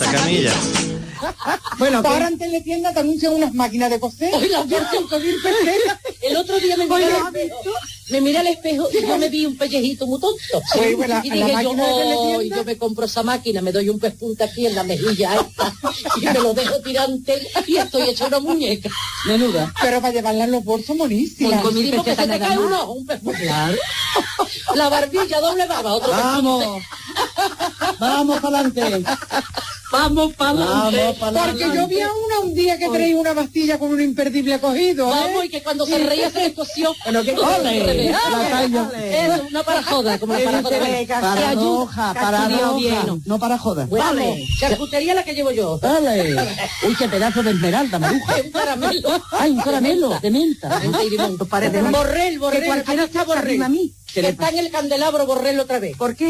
esa camilla. Bueno, para en teletienda te anuncian unas máquinas de coser. Hoy las 200.000 pesetas. El otro día me miré al espejo y yo me vi un pellejito muy tonto. Sí, bueno, y dije yo me compro esa máquina, me doy un pespunta aquí en la mejilla esta y me lo dejo tirante y estoy hecha una muñeca. Menuda. Pero para llevarla en los bolsos monísima. Con mi que se te cae un ojo, un pespunta. Claro. La barbilla, doble barba, otro Vamos. Vamos para adelante. Vamos para adelante. Porque yo vi a un día que traía una pastilla con un imperdible cogido. Vamos, y que cuando se reía se le cosió. Pero que Eso, una para joda, como la para joda. Paradoja, no para joda. Vamos, charcutería la que llevo yo. Dale. Uy, qué pedazo de esmeralda, maruja. Un caramelo. Ay, un caramelo de menta. Borrell, que cualquiera está borrell. Que está en el candelabro, borrell otra vez. ¿Por qué?